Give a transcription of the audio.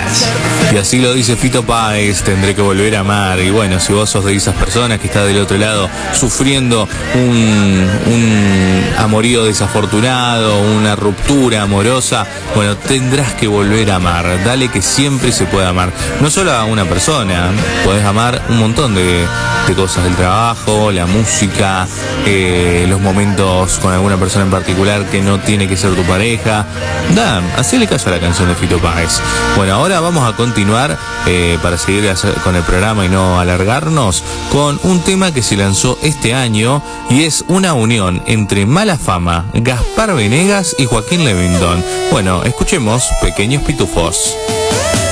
Y así lo dice Fito Páez, tendré que volver a amar. Y bueno, si vos sos de esas personas que está del otro lado sufriendo un amorío desafortunado, una ruptura amorosa, bueno, tendrás que volver a amar. Dale, que siempre se puede amar. No solo a una persona, podés amar un montón de cosas, del trabajo, la música, los momentos con alguna persona en particular que no tiene que ser tu pareja. Hacele caso a la canción de Fito Páez. Bueno, ahora vamos a continuar para seguir con el programa y no alargarnos, con un tema que se lanzó este año y es una unión entre Mala Fama, Gaspar Venegas y Joaquín Levington. Bueno, escuchemos Pequeños Pitufos.